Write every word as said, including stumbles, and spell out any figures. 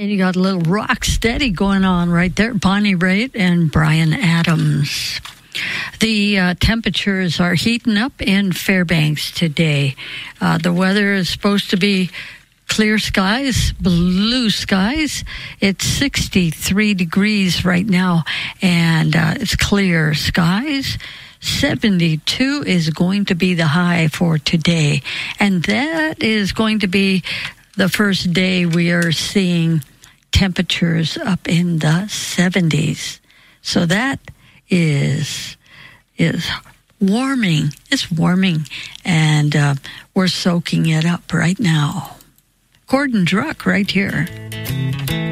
And you got a little rock steady going on right there. Bonnie Raitt and Bryan Adams. The uh, temperatures are heating up in Fairbanks today. Uh, the weather is supposed to be clear skies, blue skies. It's sixty-three degrees right now, and uh, it's clear skies. seventy-two is going to be the high for today, and that is going to be the first day we are seeing temperatures up in the seventies. So that is is warming. It's warming, and uh, we're soaking it up right now. Gordon Druck right here.